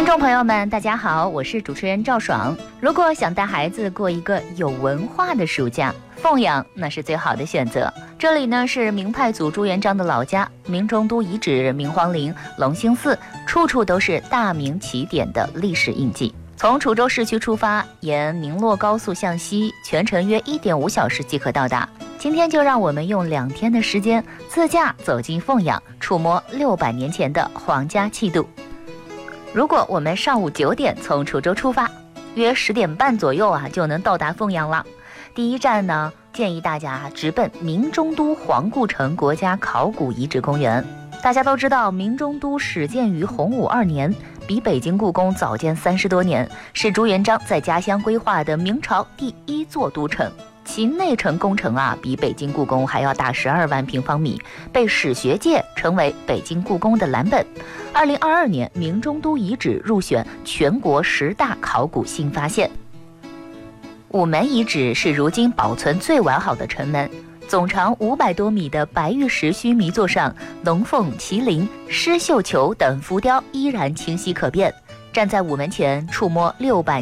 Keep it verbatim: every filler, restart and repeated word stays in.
众朋友们，大家好，我是主持人赵爽。如果想带孩子过一个有文化的暑假，凤阳那是最好的选择。这里呢是明太祖朱元璋的老家，明中都遗址、明皇陵、隆兴寺，处处都是大明起点的历史印记。从滁州市区出发，沿宁洛高速向西，全程约一点五小时即可到达。今天就让我们用两天的时间，自驾走进凤阳，触摸六百年前的皇家气度。如果我们上午九点从滁州出发，约十点半左右啊就能到达凤阳了。第一站呢，建议大家直奔明中都皇固城国家考古遗址公园。大家都知道，明中都始建于洪武二年，比北京故宫早建三十多年，是朱元璋在家乡规划的明朝第一座都城。其内城工程啊，比北京故宫还要大十二万平方米，被史学界称为北京故宫的蓝本。二零二二年，明中都遗址入选全国十大考古新发现。午门遗址是如今保存最完好的城门，总长五百多米的白玉石须弥座上，龙凤、麒麟、狮绣球等浮雕依然清晰可辨。站在午门前，触摸六百